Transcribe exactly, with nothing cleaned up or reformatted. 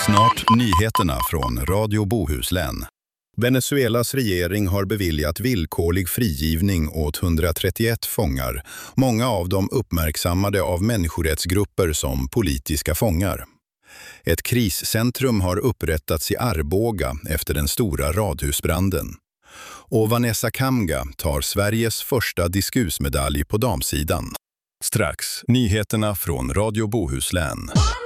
Snart nyheterna från Radio Bohuslän. Venezuelas regering har beviljat villkorlig frigivning åt hundratrettioett fångar, många av dem uppmärksammade av människorättsgrupper som politiska fångar. Ett kriscentrum har upprättats i Arboga efter den stora radhusbranden. Och Vanessa Kamga tar Sveriges första diskusmedalj på damsidan. Strax, nyheterna från Radio Bohuslän.